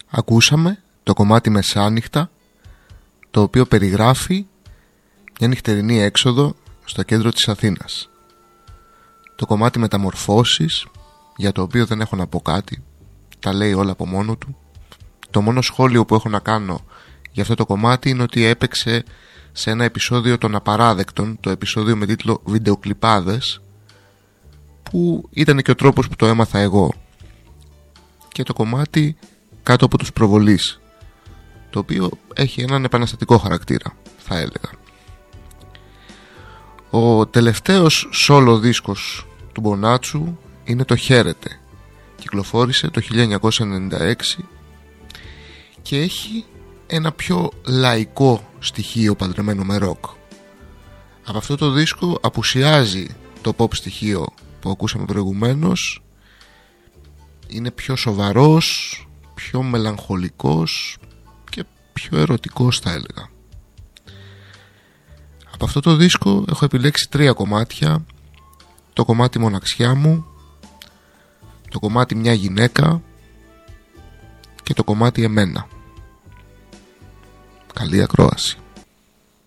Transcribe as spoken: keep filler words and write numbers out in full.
Ακούσαμε το κομμάτι Μεσάνυχτα, το οποίο περιγράφει μια νυχτερινή έξοδο στο κέντρο της Αθήνας. Το κομμάτι Μεταμορφώσεις, για το οποίο δεν έχω να πω κάτι, τα λέει όλα από μόνο του. Το μόνο σχόλιο που έχω να κάνω για αυτό το κομμάτι είναι ότι έπαιξε σε ένα επεισόδιο των Απαράδεκτων, το επεισόδιο με τίτλο Βιντεοκλιπάδες, που ήταν και ο τρόπος που το έμαθα εγώ. Και το κομμάτι Κάτω από τους προβολείς, το οποίο έχει έναν επαναστατικό χαρακτήρα, θα έλεγα. Ο τελευταίος solo δίσκος του Μπονάτσου είναι το Χαίρετε. Κυκλοφόρησε το χίλια εννιακόσια ενενήντα έξι και έχει ένα πιο λαϊκό στοιχείο παντρεμένο με ροκ. Από αυτό το δίσκο απουσιάζει το pop στοιχείο που ακούσαμε προηγουμένως. Είναι πιο σοβαρός, πιο μελαγχολικός και πιο ερωτικός, θα έλεγα. Από αυτό το δίσκο έχω επιλέξει τρία κομμάτια: το κομμάτι Μοναξιά μου, το κομμάτι Μια γυναίκα και το κομμάτι Εμένα. Καλή ακρόαση.